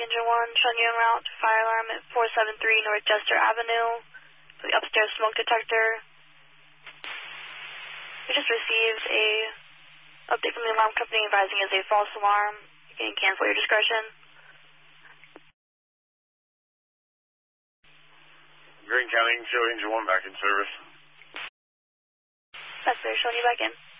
Engine 1, showing you en route to fire alarm at 473 North Jester Avenue for the upstairs smoke detector. We just received a update from the alarm company advising it's a false alarm. You can cancel your discretion. Green County, show Engine 1 back in service. That's there, showing you back in.